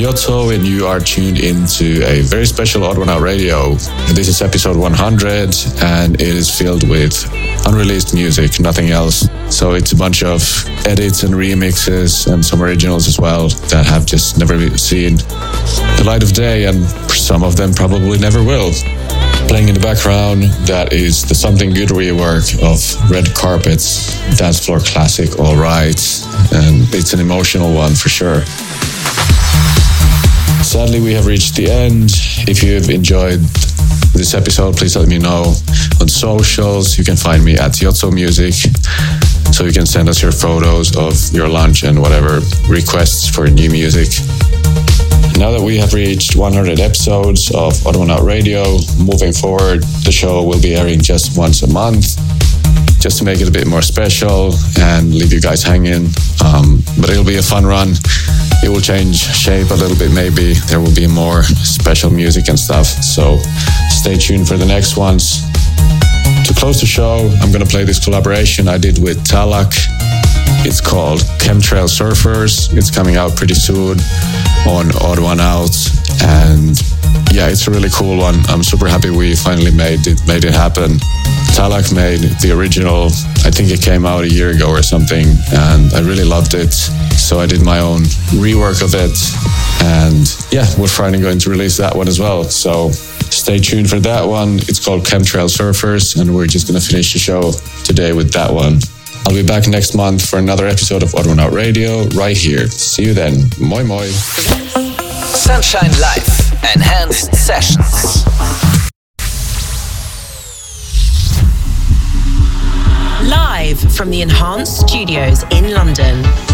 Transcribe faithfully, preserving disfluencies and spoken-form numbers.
Yotto, and you are tuned into a very special Odd One Out Radio. This is episode one hundred, and it is filled with unreleased music, nothing else. So it's a bunch of edits and remixes and some originals as well that have just never seen the light of day, and some of them probably never will. Playing in the background, that is the Something Good rework of Red Carpet's dance floor classic, All Right, and it's an emotional one for sure. Sadly, we have reached the end. If you've enjoyed this episode, please let me know on socials. You can find me at Yotto Music, so you can send us your photos of your lunch and whatever requests for new music. Now that we have reached one hundred episodes of Odd One Out Radio, moving forward, the show will be airing just once a month, just to make it a bit more special and leave you guys hanging. Um, but it'll be a fun run. It will change shape a little bit, maybe. There will be more special music and stuff. So stay tuned for the next ones. To close the show, I'm going to play this collaboration I did with Talak. It's called Chemtrail Surfers. It's coming out pretty soon on Odd One Out. And yeah, it's a really cool one. I'm super happy we finally made it, made it happen. Talak made the original, I think it came out a year ago or something, and I really loved it. So I did my own rework of it. And yeah, we're finally going to release that one as well. So stay tuned for that one. It's called Chemtrail Surfers, and we're just going to finish the show today with that one. I'll be back next month for another episode of Odd One Out Radio right here. See you then. Moi moi. Sunshine Live Enhanced Sessions. Live from the Enhanced Studios in London.